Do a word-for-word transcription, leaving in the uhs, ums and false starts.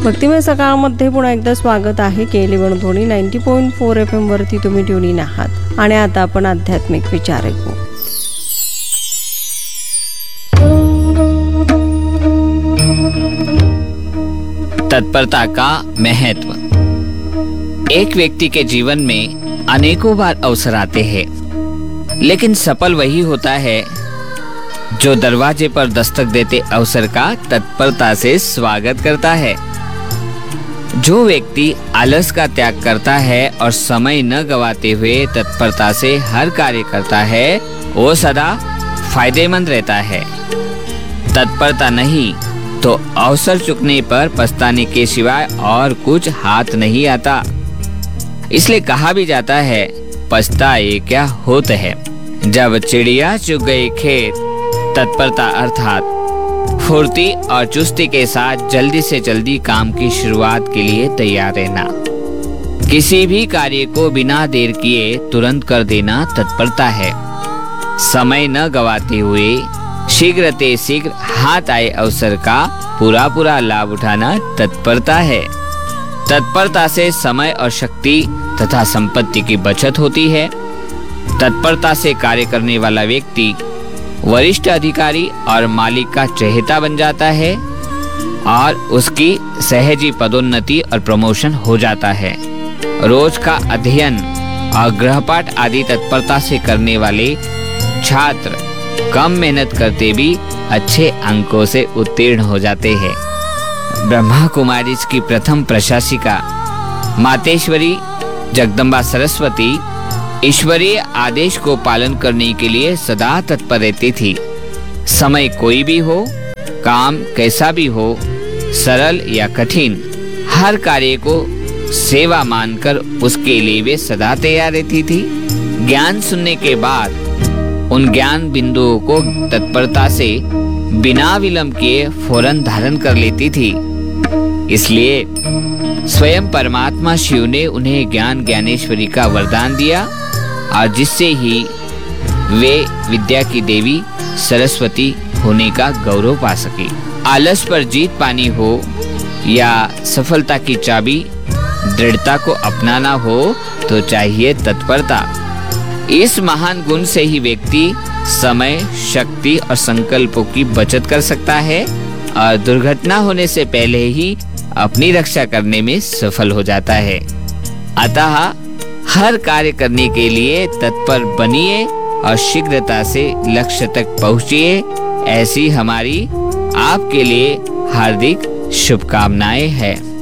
भक्तिमय सकाळमध्ये पुन्हा एकदा स्वागत आहे. केली ध्वनी नव्वद पॉईंट चार एफ एम वरती तुम्ही ट्यून आहात आणि आता आपण आध्यात्मिक विचार ऐकू. तत्परता का महत्व. एक व्यक्ति के जीवन में अनेकों बार अवसर आते हैं, लेकिन सफल वही होता है जो दरवाजे पर दस्तक देते अवसर का तत्परता से स्वागत करता है. जो व्यक्ति आलस का त्याग करता है और समय न गवाते हुए तत्परता से हर कार्य करता है, वो सदा फायदेमंद रहता है. तत्परता नहीं तो अवसर चुकने पर पछताने के सिवाय और कुछ हाथ नहीं आता. इसलिए कहा भी जाता है, पछताए क्या होत है. जब चिड़िया चुग गई खेत. तत्परता अर्थात फुर्ती और चुस्ती के साथ जल्दी से जल्दी काम की शुरुआत के लिए तैयार रहना. किसी भी कार्य को बिना देर किए तुरंत कर देना तत्परता है. समय न गवाते हुए शीघ्र ते शीघ्र हाथ आए अवसर का पूरा पूरा लाभ उठाना तत्परता है. तत्परता से समय और शक्ति तथा संपत्ति की बचत होती है. तत्परता से कार्य करने वाला व्यक्ति वरिष्ठ अधिकारी और मालिक का चहेता बन जाता है और उसकी सहजी पदोन्नति और प्रमोशन हो जाता है. रोज का अध्ययन और गृहपाठ आदि तत्परता से करने वाले छात्र कम मेहनत करते भी अच्छे अंकों से उत्तीर्ण हो जाते हैं. ब्रह्मा कुमारी की प्रथम प्रशासिका मातेश्वरी जगदम्बा सरस्वती ईश्वरीय आदेश को पालन करने के लिए सदा तत्पर रहती थी. समय कोई भी हो, काम कैसा भी हो, सरल या कठिन, हर कार्य को सेवा मानकर उसके लिए वे सदा तैयार रहती थी. ज्ञान सुनने के बाद उन ज्ञान बिंदुओं को तत्परता से बिना विलंब किए फौरन धारण कर लेती थी. इसलिए स्वयं परमात्मा शिव ने उन्हें ज्ञान ज्ञानेश्वरी का वरदान दिया और जिससे ही वे विद्या की देवी सरस्वती होने का गौरव पा सके. आलस पर जीत पानी हो या सफलता की चाबी दृढ़ता को अपनाना हो तो चाहिए तत्परता. इस महान गुण से ही व्यक्ति समय, शक्ति और संकल्पों की बचत कर सकता है और दुर्घटना होने से पहले ही अपनी रक्षा करने में सफल हो जाता है. अतः हर कार्य करने के लिए तत्पर बनिए और शीघ्रता से लक्ष्य तक पहुंचिए. ऐसी हमारी आपके लिए हार्दिक शुभकामनाएं हैं.